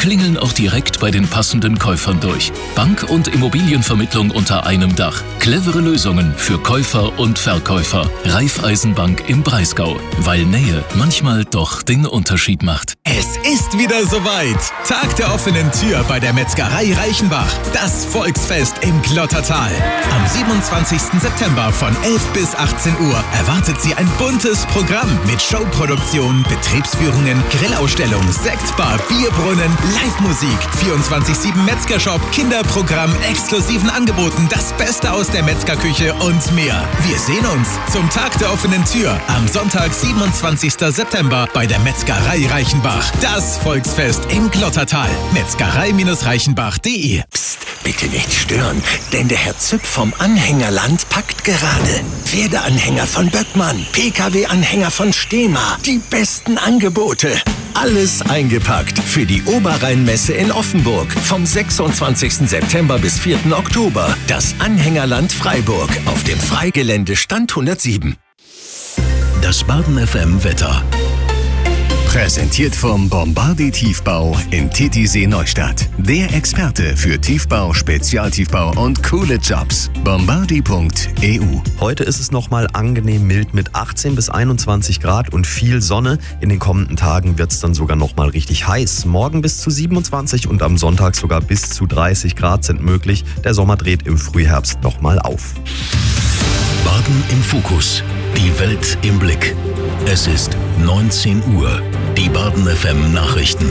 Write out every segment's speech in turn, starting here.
klingeln auch direkt bei den passenden Käufern durch. Bank- und Immobilienvermittlung unter einem Dach. Clevere Lösungen für Käufer und Verkäufer. Raiffeisenbank im Breisgau. Weil Nähe manchmal doch den Unterschied macht. Es ist wieder soweit. Tag der offenen Tür bei der Metzgerei Reichenbach. Das Volksfest im Glottertal. Am 27. September von 11 bis 18 Uhr erwartet Sie ein buntes Programm mit Showproduktion, Betriebsführungen, Grillausstellung, Sektbar, Bierbrunnen, Live-Musik, 24/7 Metzgershop, Kinderprogramm, exklusiven Angeboten, das Beste aus der Metzgerküche und mehr. Wir sehen uns zum Tag der offenen Tür am Sonntag, 27. September bei der Metzgerei Reichenbach. Das Volksfest im Glottertal. Metzgerei-reichenbach.de. Psst, bitte nicht stören, denn der Herr Züpp vom Anhängerland packt gerade. Pferdeanhänger von Böckmann, Pkw-Anhänger von Stehma. Die besten Angebote. Alles eingepackt für die Oberrheinmesse in Offenburg vom 26. September bis 4. Oktober. Das Anhängerland Freiburg auf dem Freigelände Stand 107. Das Baden FM Wetter. Präsentiert vom Bombardi Tiefbau in Titisee Neustadt. Der Experte für Tiefbau, Spezialtiefbau und coole Jobs. Bombardi.eu. Heute ist es nochmal angenehm mild mit 18 bis 21 Grad und viel Sonne. In den kommenden Tagen wird es dann sogar nochmal richtig heiß. Morgen bis zu 27 und am Sonntag sogar bis zu 30 Grad sind möglich. Der Sommer dreht im Frühherbst nochmal auf. Baden im Fokus. Die Welt im Blick. Es ist 19 Uhr. Die Baden FM Nachrichten.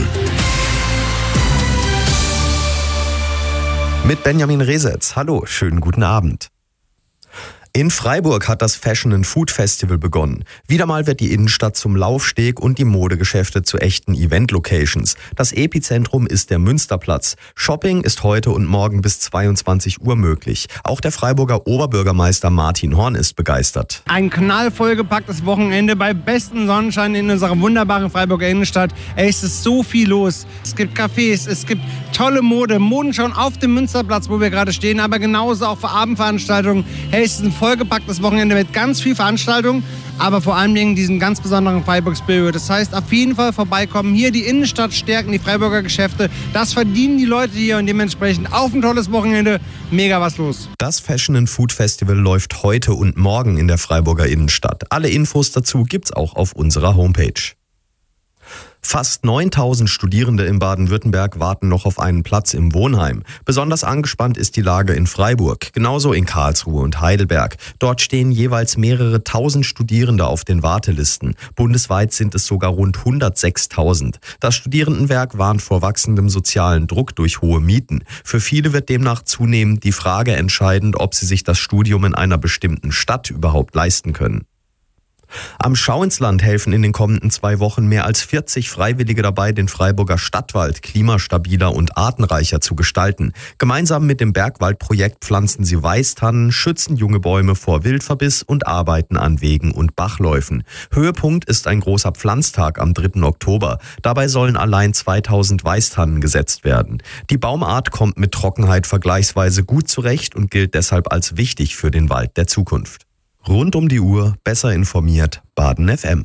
Mit Benjamin Resetz. Hallo, schönen guten Abend. In Freiburg hat das Fashion and Food Festival begonnen. Wieder mal wird die Innenstadt zum Laufsteg und die Modegeschäfte zu echten Event-Locations. Das Epizentrum ist der Münsterplatz. Shopping ist heute und morgen bis 22 Uhr möglich. Auch der Freiburger Oberbürgermeister Martin Horn ist begeistert. Ein knallvollgepacktes Wochenende bei bestem Sonnenschein in unserer wunderbaren Freiburger Innenstadt. Es ist so viel los. Es gibt Cafés, es gibt tolle Modenschauen auf dem Münsterplatz, wo wir gerade stehen, aber genauso auch für Abendveranstaltungen. Es ist ein vollgepacktes Wochenende mit ganz viel Veranstaltungen, aber vor allen Dingen diesen ganz besonderen Freiburg Spirit. Das heißt, auf jeden Fall vorbeikommen, hier die Innenstadt stärken, die Freiburger Geschäfte. Das verdienen die Leute hier und dementsprechend auf ein tolles Wochenende. Mega was los. Das Fashion and Food Festival läuft heute und morgen in der Freiburger Innenstadt. Alle Infos dazu gibt's auch auf unserer Homepage. Fast 9000 Studierende in Baden-Württemberg warten noch auf einen Platz im Wohnheim. Besonders angespannt ist die Lage in Freiburg, genauso in Karlsruhe und Heidelberg. Dort stehen jeweils mehrere tausend Studierende auf den Wartelisten. Bundesweit sind es sogar rund 106.000. Das Studierendenwerk warnt vor wachsendem sozialen Druck durch hohe Mieten. Für viele wird demnach zunehmend die Frage entscheidend, ob sie sich das Studium in einer bestimmten Stadt überhaupt leisten können. Am Schau ins Land helfen in den kommenden 2 Wochen mehr als 40 Freiwillige dabei, den Freiburger Stadtwald klimastabiler und artenreicher zu gestalten. Gemeinsam mit dem Bergwaldprojekt pflanzen sie Weißtannen, schützen junge Bäume vor Wildverbiss und arbeiten an Wegen und Bachläufen. Höhepunkt ist ein großer Pflanztag am 3. Oktober. Dabei sollen allein 2000 Weißtannen gesetzt werden. Die Baumart kommt mit Trockenheit vergleichsweise gut zurecht und gilt deshalb als wichtig für den Wald der Zukunft. Rund um die Uhr, besser informiert, Baden FM.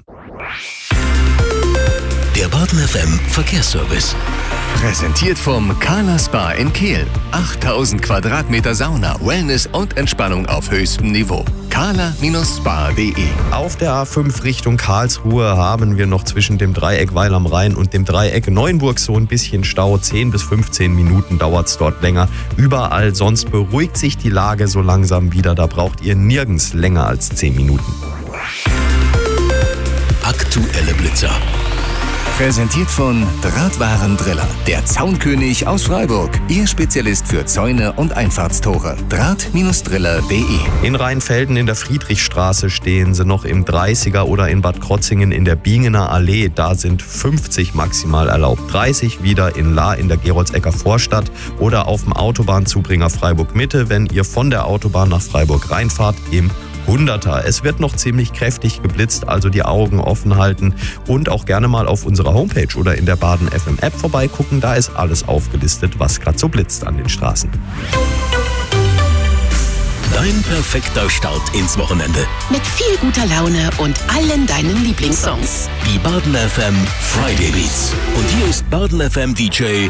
Der Baden FM Verkehrsservice. Präsentiert vom Carla Spa in Kehl. 8000 Quadratmeter Sauna, Wellness und Entspannung auf höchstem Niveau. carla-spa.de. Auf der A5 Richtung Karlsruhe haben wir noch zwischen dem Dreieck Weil am Rhein und dem Dreieck Neuenburg so ein bisschen Stau. 10 bis 15 Minuten dauert es dort länger. Überall sonst beruhigt sich die Lage so langsam wieder. Da braucht ihr nirgends länger als 10 Minuten. Aktuelle Blitzer. Präsentiert von Drahtwarendriller, der Zaunkönig aus Freiburg. Ihr Spezialist für Zäune und Einfahrtstore. Draht-driller.de. In Rheinfelden in der Friedrichstraße stehen sie noch im 30er oder in Bad Krotzingen in der Bingener Allee. Da sind 50 maximal erlaubt. 30 wieder in Lahr in der Geroldsecker Vorstadt oder auf dem Autobahnzubringer Freiburg Mitte, wenn ihr von der Autobahn nach Freiburg reinfahrt, im 100er. Es wird noch ziemlich kräftig geblitzt, also die Augen offen halten und auch gerne mal auf unserer Homepage oder in der Baden FM App vorbeigucken. Da ist alles aufgelistet, was gerade so blitzt an den Straßen. Dein perfekter Start ins Wochenende. Mit viel guter Laune und allen deinen Lieblingssongs. Die Baden FM Friday Beats. Und hier ist Baden FM DJ